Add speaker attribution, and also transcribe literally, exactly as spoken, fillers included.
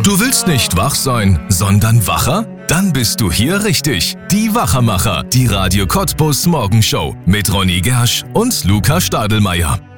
Speaker 1: Du willst nicht wach sein, sondern wacher? Dann bist du hier richtig. Die Wachermacher, die Radio Cottbus Morgenshow mit Ronny Gersch und Luca Stadelmeier.